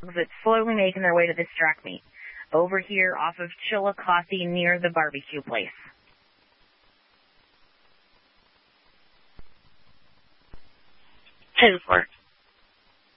that's slowly making their way to this track meet. Over here off of Chillicothe near the barbecue place. 10-4.